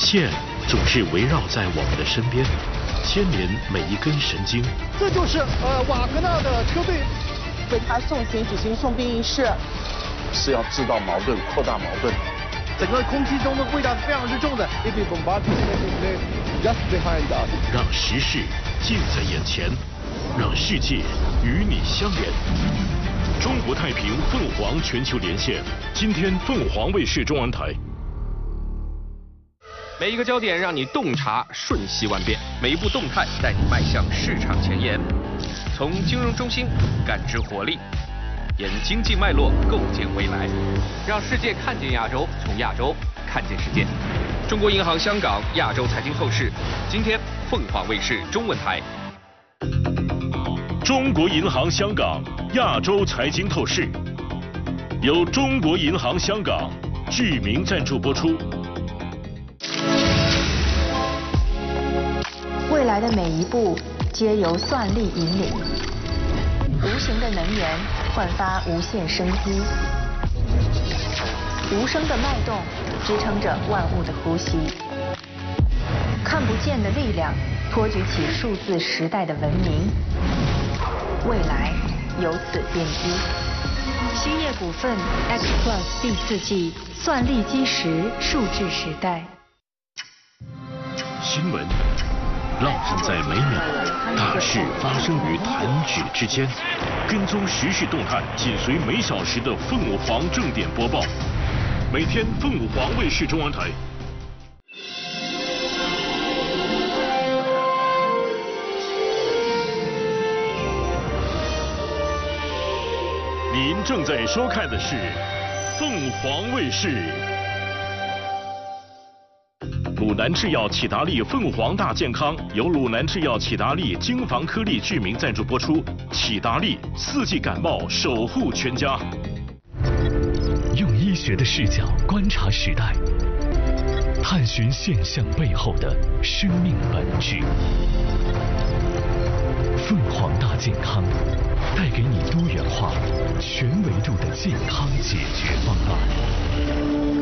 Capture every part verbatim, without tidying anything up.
线总是围绕在我们的身边，牵连每一根神经。 这就是呃瓦格纳的车队为他送行举行送殡仪式， 是要制造矛盾，扩大矛盾。 整个空气中的味道是非常之重的。If you bombard just behind us， 让时事近在眼前，让世界与你相连。中国太平凤凰全球连线，今天凤凰卫视中文台。 每一个焦点让你洞察瞬息万变，每一步动态带你迈向市场前沿。从金融中心感知活力，沿经济脉络构建未来，让世界看见亚洲，从亚洲看见世界。中国银行香港亚洲财经透视，今天凤凰卫视中文台。 中国银行香港亚洲财经透视，由中国银行香港剧名赞助播出。 未来的每一步皆由算力引领，无形的能源焕发无限生机，无声的脉动支撑着万物的呼吸，看不见的力量托举起数字时代的文明，未来由此奠基。兴业股份 X Plus 第四季算力基石数字时代。 新闻烙印在每秒，大事发生于弹指之间。跟踪时事动态，紧随每小时的凤凰正点播报。每天凤凰卫视中文台。您正在收看的是凤凰卫视。鲁南制药启达利凤凰大健康由鲁南制药启达利精防颗粒剧名赞助播出。启达利四季感冒守护全家。 用医学的视角观察时代，探寻现象背后的生命本质。凤凰大健康带给你多元化、全维度的健康解决方案。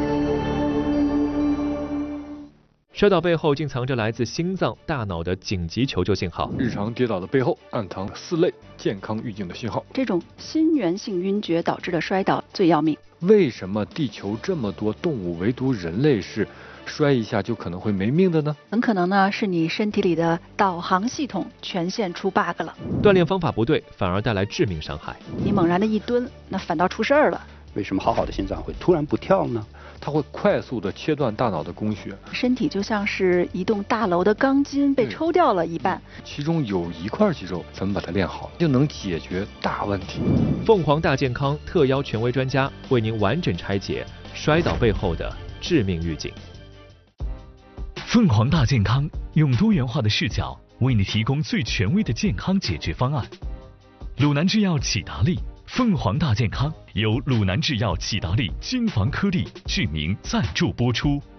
摔倒背后竟藏着来自心脏、大脑的紧急求救信号。 日常跌倒的背后暗藏四类健康预警的信号。 这种心源性晕厥导致的摔倒最要命。 为什么地球这么多动物，唯独人类是摔一下就可能会没命的呢？ 很可能呢是你身体里的导航系统全线出 bug 了。 锻炼方法不对，反而带来致命伤害。 你猛然的一蹲，那反倒出事儿了。 为什么好好的心脏会突然不跳呢？ 它会快速的切断大脑的供血， 身体就像是一栋大楼的钢筋被抽掉了一半， 其中有一块肌肉怎么把它练好，就能解决大问题。 凤凰大健康特邀权威专家为您完整拆解摔倒背后的致命预警。 凤凰大健康用多元化的视角为你提供最权威的健康解决方案。鲁南制药启达利凤凰大健康由鲁南制药启达利精防颗粒剧名赞助播出。